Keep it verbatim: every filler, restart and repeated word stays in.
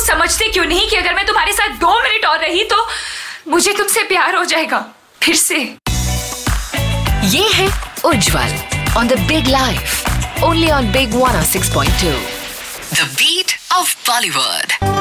समझते क्यों नहीं कि अगर मैं तुम्हारे साथ दो मिनट और रही तो मुझे तुमसे प्यार हो जाएगा फिर से। ये है उज्जवल on the big life, only on big one O six point two, the beat of Bollywood.